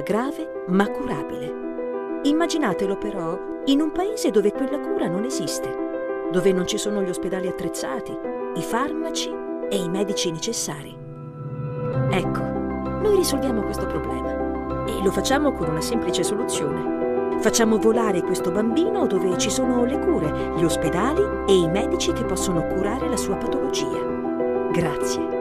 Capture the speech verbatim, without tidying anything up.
grave ma curabile. Immaginatelo però in un paese dove quella cura non esiste, dove non ci sono gli ospedali attrezzati, i farmaci e i medici necessari. Ecco, noi risolviamo questo problema e lo facciamo con una semplice soluzione. Facciamo volare questo bambino dove ci sono le cure, gli ospedali e i medici che possono curare la sua patologia. Grazie.